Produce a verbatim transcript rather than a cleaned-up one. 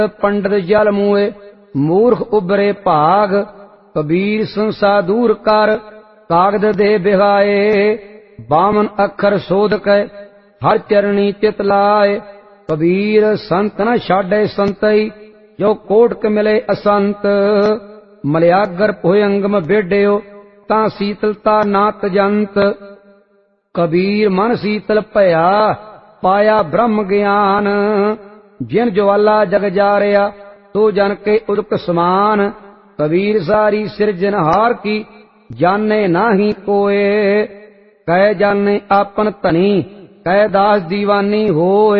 पंडित जल मुए मूर्ख उबरे भाग। कबीर संसा दूर कर कागद दे बिहाए। बावन अखर शोध कै हर चरणी चित लाए। कबीर संत न छाडे संतई जो कोटक मिले असंत। मलयागर भुयंगम बेड्यो तां शीतलता ना तजंत। कबीर मन शीतल भया पाया ब्रह्म ज्ञान। जिन ज्वाला जग जारिया तो जन के उदक समान। कबीर सारी सिरजनहार की जाने नाही कोय। कह जाने आपन धनी कह दास दीवानी होय।